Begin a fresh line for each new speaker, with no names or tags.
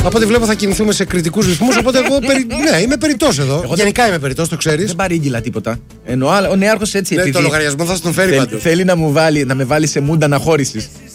Από ό,τι βλέπω θα κινηθούμε σε κριτικούς ρυθμούς. Οπότε εγώ ναι, είμαι περιττός εδώ. Γενικά είμαι περιττός, το ξέρεις.
Δεν παρήγγειλα τίποτα. Ενώ ο νέαρχος έτσι
Ναι,
επειδή
το λογαριασμό θα στον φέρει πάντως.
θέλει να με βάλει σε μούντα αναχώρησης.